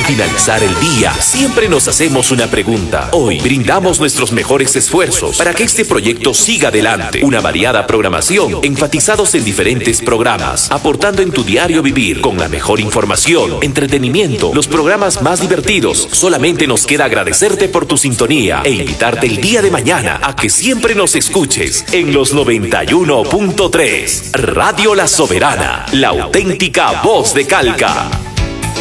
finalizar el día, siempre nos hacemos una pregunta. Hoy brindamos nuestros mejores esfuerzos para que este proyecto siga adelante. Una variada programación, enfatizados en diferentes programas, aportando en tu diario vivir con la mejor información, entretenimiento, los programas más divertidos. Solamente nos queda agradecerte por tu sintonía e invitarte el día de mañana a que siempre nos escuches en los 91.3. Radio La Soberana, la auténtica voz de Calca.